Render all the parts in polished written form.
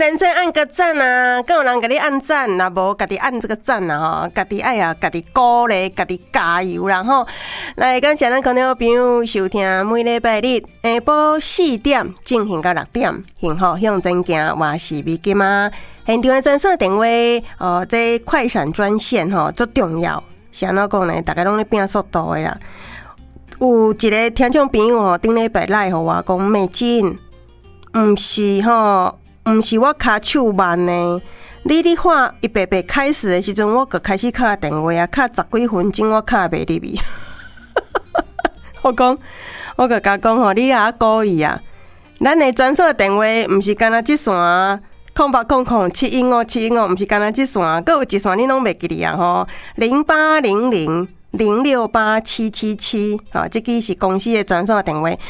人先按个赞啊，更有人给你按赞，若无家己按这个赞啊，家己爱啊，家己鼓励，家己加油啦吼！来，感谢咱空中朋友收听，每礼拜日下晡4点进行到6点，幸福向前行，我是美金啊。现场的专线电话，这快闪专线吼，最重要。是安怎讲呢？大家拢咧拼速度的啦。有一个听众朋友顶礼拜来互我讲，美金，毋是我骹手慢呢。你话一白白开始的时阵，我就开始敲电话啊，敲10几分钟，我敲袂入去。我就甲讲吼，你啊故意啊！咱的专属电话毋是干那即线0800715715，毋是干那即线，佮有一线你拢袂记哩啊吼，0800068777，这个是公司的专属电话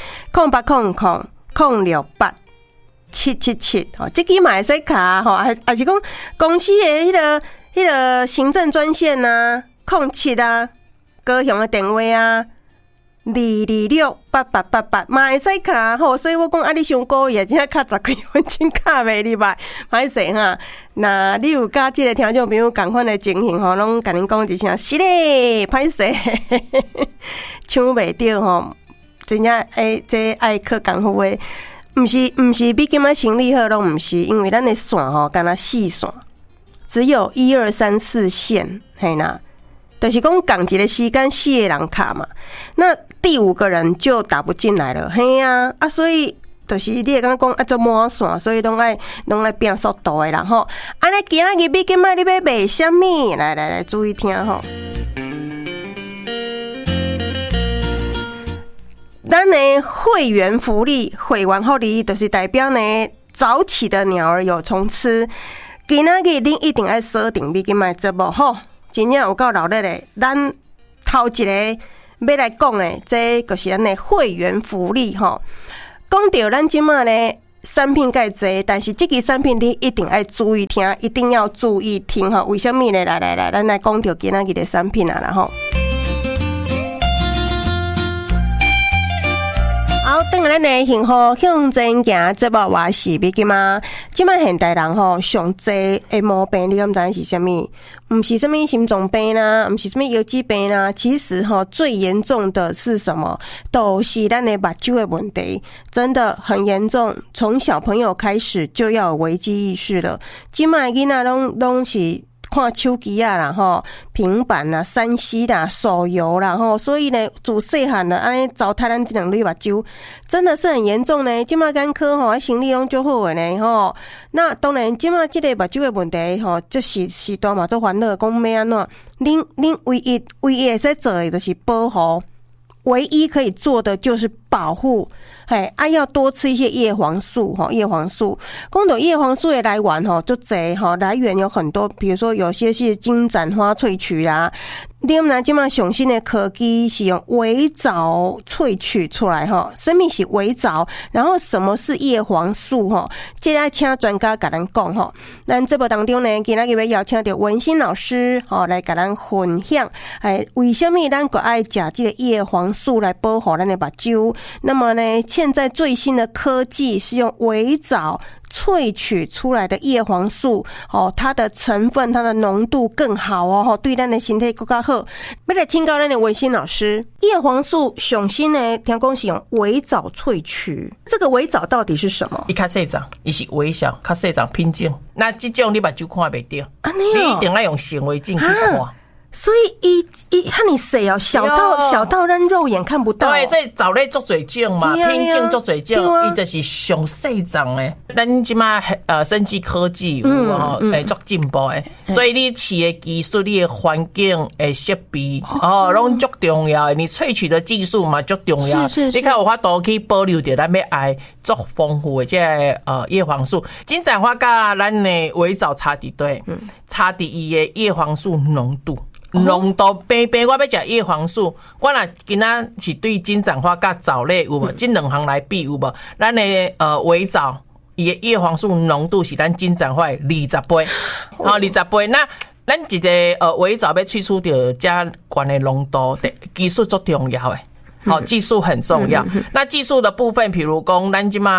，0800068777，这个嘛会使卡吼，还是讲公司的迄个行政专线啊，07啊，高雄的电话啊。2268888嘛会使卡吼，所以我讲你伤故意啊，真正卡10几分钟卡袂入来，歹势哈。那你有甲即个听众朋友共款的情形吼，拢甲恁讲一声是咧，歹势，抢袂着吼，真正这爱靠功夫的，毋是比今仔生理好，拢毋是，因为咱的线吼，敢若4线，只有1、2、3、4线，嘿啦。就是讲共一个时间4个人卡嘛，那第5个人就打不进来了，嘿啊，所以就是你会感觉讲做满线，所以拢爱变速度的啦吼。安尼今仔日美金仔你要卖啥物？来注意听吼。咱的会员福利就是代表呢早起的鸟儿有虫吃。今仔日恁一定要锁定美金仔节目吼。真正有够热闹的，咱头一个要来讲的，这就是咱的会员福利吼。讲到咱即马呢产品介济，但是这个产品你一定要注意听，一定要注意听吼。为什么呢？来，咱来讲到今仔日的产品啊啦吼。好，等下咱的幸福向前行节目，我是美金啊。即摆现代人吼上济的毛病，你敢知是啥物？毋是什么心脏病啦，毋是什么腰肌病啦。其实吼最严重的是什么？都是咱的目睭的问题，真的很严重。从小朋友开始就要有危机意识了。即摆囡仔拢是。看手机啊啦吼，平板啦、3C 啦、手游啦吼，所以呢，自细汉的安尼糟蹋咱这两粒目睭，真的是很严重呢。即马眼科吼，视力拢足好的呢吼。那当然，即马这个目睭的问题吼，这时段嘛做烦恼，讲要安怎？恁唯一会使做的就是保护。唯一可以做的就是保护，要多吃一些叶黄素哈，叶黄素。讲到叶黄素的来源哈，就这哈来源有很多，比如说有些是金盏花萃取啦。你们今嘛上新的科技是用微藻萃取出来哈，什么是微藻？然后什么是叶黄素哈？这来请专家甲咱讲哈。咱这部当中呢，今仔日要邀请到文心老师来甲咱分享，为什么咱个爱食这个叶黄素来保护咱的目睭？那么呢，现在最新的科技是用微藻萃取出来的叶黄素，它的成分、它的浓度更好哦，对咱的身体更加好。要来请教咱的文心老师，叶黄素上新呢，听讲是用微藻萃取，这个微藻到底是什么？ 伊较细丛，伊是微小，较细丛品种。那这种你目睭看袂到，你一定要用显微镜去看。 所以和你细哦，小到咱肉眼看不到。 对，所以藻类做水种嘛，品种做水种，伊就是上细丛诶。咱即马生技科技有诶做进步诶，所以你饲诶技术、你诶环境诶设备拢足重要诶。你萃取的技术嘛足重要，你看有法度去保留着咱要爱足丰富诶这叶黄素。金盏花甲咱诶微藻差伫对，差伫伊诶叶黄素浓度。浓度平，我要食叶黄素，我若今仔是对金盏花甲藻类有无？这两项来比有无？咱的微藻伊的叶黄素浓度是咱金盏花的20倍，20倍。那咱一个微藻要萃取到遮悬的浓度，技术最重要诶。技术很重要。那技术的部分，比如讲咱即马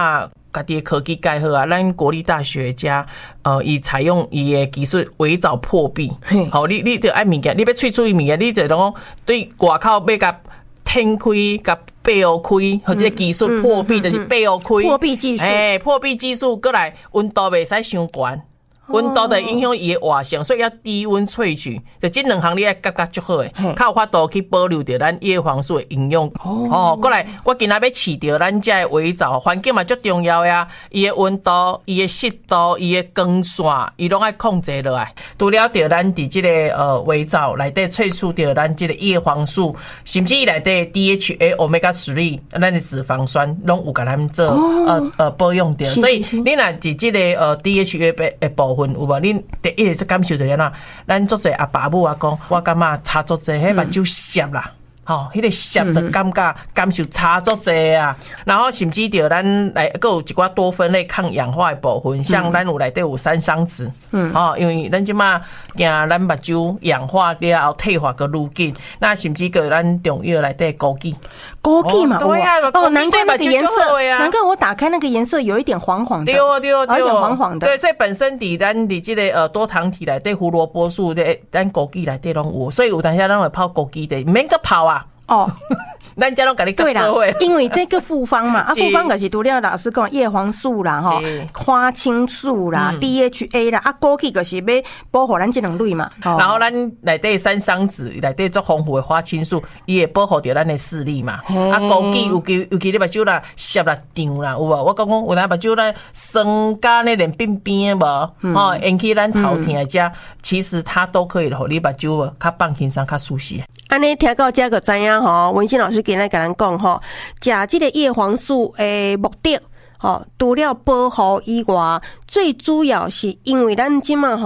家己的科技介好啊，咱国立大学家伊采用伊的技术围藻破壁，好，你着爱物件，你要萃取伊物件，你就讲对外口要甲天开、甲背后开，或者技术破壁就是背后开， 破壁技术， 破壁技术过来，温度袂使伤悬。温度就影响伊的活性，所以要低温萃取，就这两项你要夹足好诶，较有法度去保留着咱叶黄素的营养。过来，我今仔要饲着咱遮的围藻，环境嘛最重要呀。伊的温度、伊的湿度、伊的光线，伊拢爱控制落来。除了着咱伫这个围藻内底萃取着咱这个叶黄素，甚至伊内底 DHA、Omega 3，咱的脂肪酸拢有甲咱做保养着。所以你若伫这个DHA 的部分。有无？恁第一个感受就安怎？咱足侪阿爸母啊讲，我感觉差足侪，迄目睭涩啦。迄个涩的感受差足济啊，然后甚至着咱来，还有一寡多酚类抗氧化的部分，像咱有内底有山桑子，因为咱即马惊咱目睭氧化了后退化个愈紧，那甚至个咱中药内底枸杞嘛， 对啊， 难怪那个颜色，难怪我打开那个颜色有一点黄黄的， 对，有一点黄黄的， 对，所以本身咱伫这个多糖体内底胡萝卜素的，咱枸杞内底拢有，所以有当时咱会泡枸杞的，免个泡啊。咱家拢甲你讲做伙， 因为这个复方嘛，复方就是除了老师讲叶黄素啦、花青素啦、DHA 啦，枸杞就是要保护咱这两类嘛。 然后咱内底山桑子内底足丰富的花青素，伊会保护着咱的视力嘛。枸杞尤其你目睭啦涩啦胀啦，有无？我讲有咱目睭啦酸甲那连边边无，引起咱头疼的遮，其实它都可以互你目睭较放轻松、较舒适。 安尼听到这个知影吼，文心老师今日甲咱讲吼，食这个叶黄素的目的，除了保护以外，最主要是因为咱即马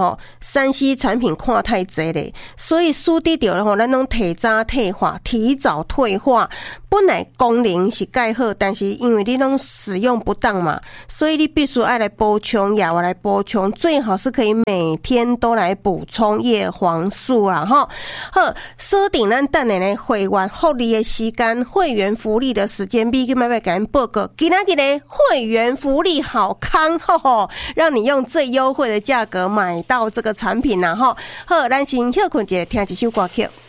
3C 产品看太侪咧，所以使得着咱拢提早退化、提早退化。本来功能是介好，但是因为你拢使用不当嘛，所以你必须要来补充，也要来补充，最好是可以每天都来补充叶黄素啦好，锁定咱等下呢会员福利的时间，会员福利的时间，比去买甲咱报告，今仔日呢会员福利好康让你用最优惠的价格买到这个产品啦好，咱先休困一下，听一首歌曲。